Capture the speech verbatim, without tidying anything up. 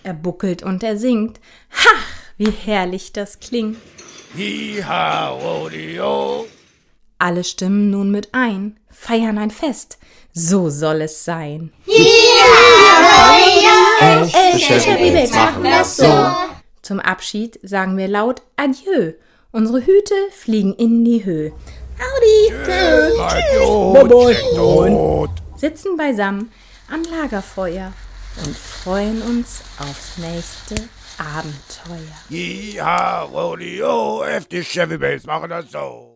Er buckelt und er singt. Ha, wie herrlich das klingt. Hi-ha, Rodeo. Alle stimmen nun mit ein, feiern ein Fest. So soll es sein. Echte Chevy Babes machen das so. Zum Abschied sagen wir laut Adieu. Unsere Hüte fliegen in die Höhe. Audi, Tschüss, tot. sitzen beisammen am Lagerfeuer und freuen uns aufs nächste Abenteuer. Hi-ha, Rodeo. Echte Chevy Babes machen das so.